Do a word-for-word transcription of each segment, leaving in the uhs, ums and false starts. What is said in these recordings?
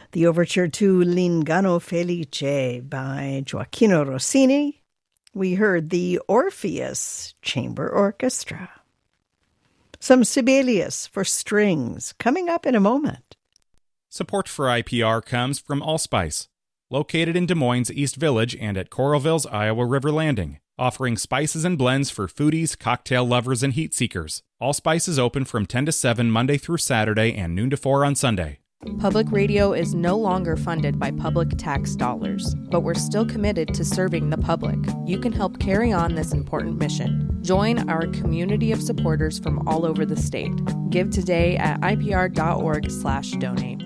The overture to L'Inganno Felice by Gioacchino Rossini. We heard the Orpheus Chamber Orchestra. Some Sibelius for strings coming up in a moment. Support for I P R comes from Allspice, located in Des Moines East Village and at Coralville's Iowa River Landing, offering spices and blends for foodies, cocktail lovers, and heat seekers. Allspice is open from ten to seven Monday through Saturday and noon to four on Sunday. Public radio is no longer funded by public tax dollars, but we're still committed to serving the public. You can help carry on this important mission. Join our community of supporters from all over the state. Give today at ipr.org slash donate.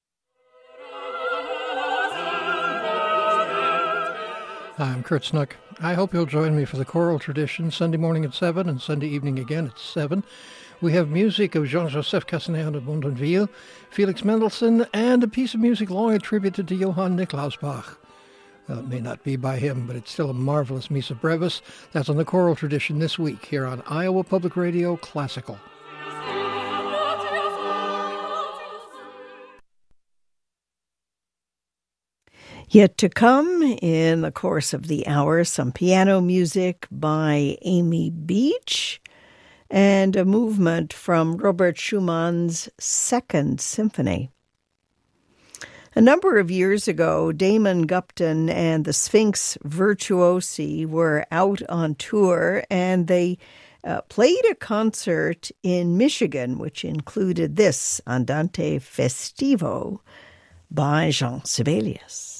Hi, I'm Kurt Snook. I hope you'll join me for the choral tradition Sunday morning at seven and Sunday evening again at seven. We have music of Jean-Joseph Castaner de Bondonville, Felix Mendelssohn, and a piece of music long attributed to Johann Nikolaus Bach. Uh, it may not be by him, but it's still a marvelous Missa Brevis. That's on the choral tradition this week here on Iowa Public Radio Classical. Yet to come in the course of the hour, some piano music by Amy Beach and a movement from Robert Schumann's Second Symphony. A number of years ago, Damon Gupton and the Sphinx Virtuosi were out on tour, and they uh, played a concert in Michigan, which included this Andante Festivo by Jean Sibelius.